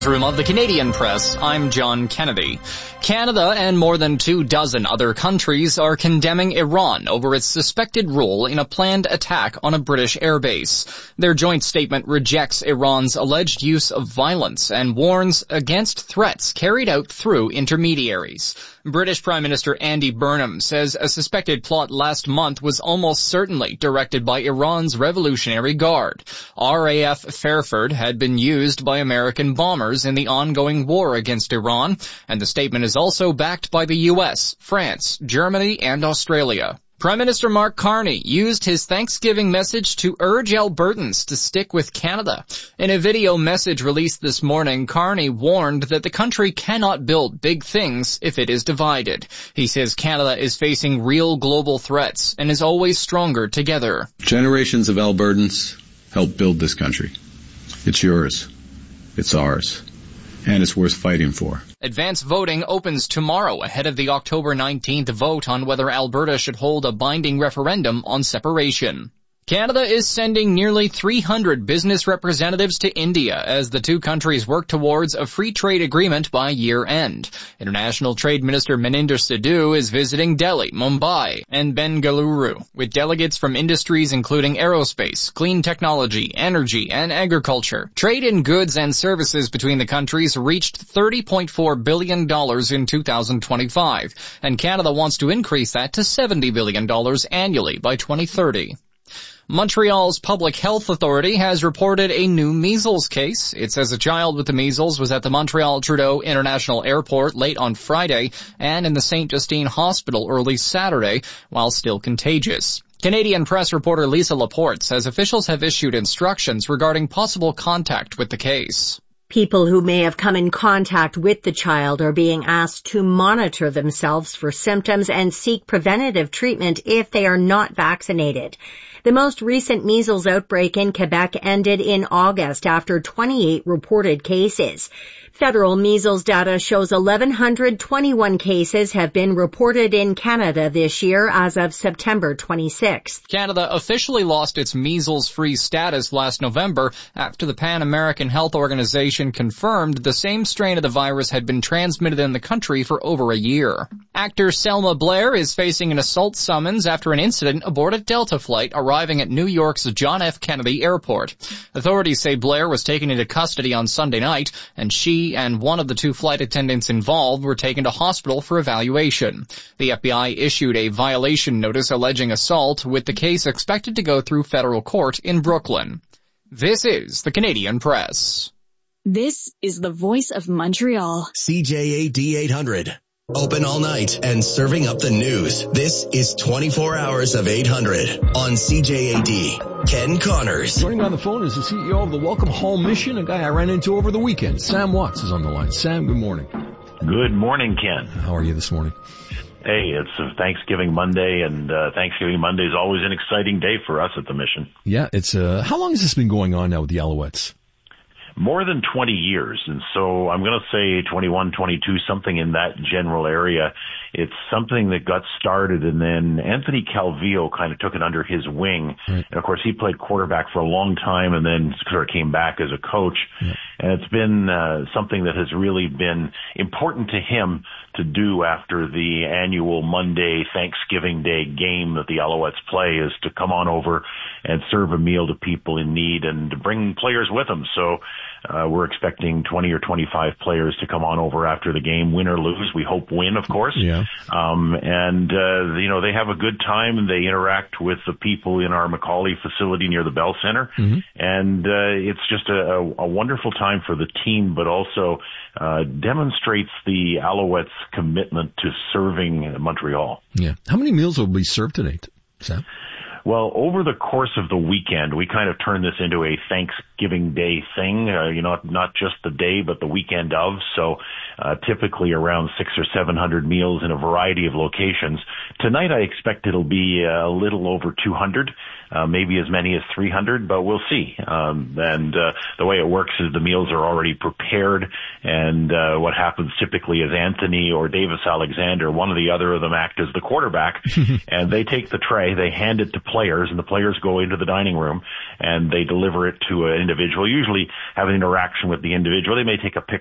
Room of the Canadian Press, I'm John Kennedy. Canada and more than 24 other countries are condemning Iran over its suspected role in a planned attack on a British airbase. Their joint statement rejects Iran's alleged use of violence and warns against threats carried out through intermediaries. British Prime Minister Andy Burnham says a suspected plot last month was almost certainly directed by Iran's Revolutionary Guard. RAF Fairford had been used by American bombers in the ongoing war against Iran, and the statement is also backed by the U.S., France, Germany, and Australia. Prime Minister Mark Carney used his Thanksgiving message to urge Albertans to stick with Canada. In a video message released this morning, Carney warned that the country cannot build big things if it is divided. He says Canada is facing real global threats and is always stronger together. Generations of Albertans helped build this country. It's yours. It's ours. And it's worth fighting for. Advance voting opens tomorrow ahead of the October 19th vote on whether Alberta should hold a binding referendum on separation. Canada is sending nearly 300 business representatives to India as the two countries work towards a free trade agreement by year-end. International Trade Minister Maninder Sidhu is visiting Delhi, Mumbai, and Bengaluru, with delegates from industries including aerospace, clean technology, energy, and agriculture. Trade in goods and services between the countries reached $30.4 billion in 2025, and Canada wants to increase that to $70 billion annually by 2030. Montreal's Public Health Authority has reported a new measles case. It says a child with the measles was at the Montreal Trudeau International Airport late on Friday and in the St. Justine Hospital early Saturday while still contagious. Canadian press reporter Lisa Laporte says officials have issued instructions regarding possible contact with the case. People who may have come in contact with the child are being asked to monitor themselves for symptoms and seek preventative treatment if they are not vaccinated. The most recent measles outbreak in Quebec ended in August after 28 reported cases. Federal measles data shows 1,121 cases have been reported in Canada this year as of September 26th. Canada officially lost its measles-free status last November after the Pan American Health Organization confirmed the same strain of the virus had been transmitted in the country for over a year. Actor Selma Blair is facing an assault summons after an incident aboard a Delta flight arriving at New York's John F. Kennedy Airport. Authorities say Blair was taken into custody on Sunday night, and she and one of the two flight attendants involved were taken to hospital for evaluation. The FBI issued a violation notice alleging assault, with the case expected to go through federal court in Brooklyn. This is the Canadian Press. This is the voice of Montreal. CJAD 800. Open all night and serving up the news. This is 24 hours of 800 on CJAD. Ken Connors. Joining me on the phone is the CEO of the Welcome Hall Mission, a guy I ran into over the weekend. Sam Watts is on the line. Sam, good morning. Good morning, Ken. How are you this morning? Hey, it's Thanksgiving Monday, and Thanksgiving Monday is always an exciting day for us at the Mission. Yeah, it's how long has this been going on now with the Alouettes? More than 20 years, and so I'm going to say 21, 22, something in that general area. It's something that got started, and then Anthony Calvillo kind of took it under his wing. Right. And, of course, he played quarterback for a long time and then sort of came back as a coach. Yeah. And it's been something that has really been important to him to do after the annual Monday Thanksgiving Day game that the Alouettes play, is to come on over and serve a meal to people in need and to bring players with them. So we're expecting 20 or 25 players to come on over after the game, win or lose. We hope win, of course. Yeah. They have a good time, and they interact with the people in our McCauley facility near the Bell Center. Mm-hmm. And it's just a wonderful time for the team, but also demonstrates the Alouettes' commitment to serving Montreal. Yeah. How many meals will be served today, Sam? Well, over the course of the weekend, we kind of turned this into a Thanksgiving Day thing, not just the day, but the weekend of. So typically around 600 or 700 meals in a variety of locations. Tonight, I expect it'll be a little over 200, maybe as many as 300, but we'll see. The way it works is the meals are already prepared, and what happens typically is Anthony or Davis Alexander, one or the other of them, act as the quarterback, and they take the tray, they hand it to players, and the players go into the dining room and they deliver it to an individual, usually have an interaction with the individual. They may take a picture